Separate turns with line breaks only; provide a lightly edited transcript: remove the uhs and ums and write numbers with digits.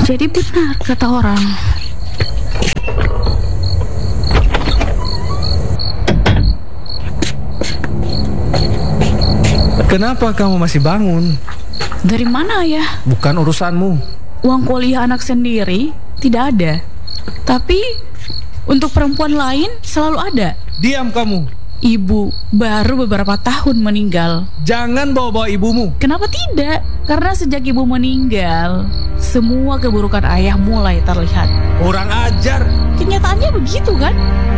Jadi benar kata orang.
Kenapa kamu masih bangun?
Dari mana ya?
Bukan urusanmu.
Uang kuliah anak sendiri tidak ada. Tapi untuk perempuan lain selalu ada.
Diam kamu.
Ibu baru beberapa tahun meninggal.
Jangan bawa-bawa ibumu.
Kenapa tidak? Karena sejak ibu meninggal, semua keburukan ayah mulai terlihat.
Kurang ajar.
Kenyataannya begitu kan?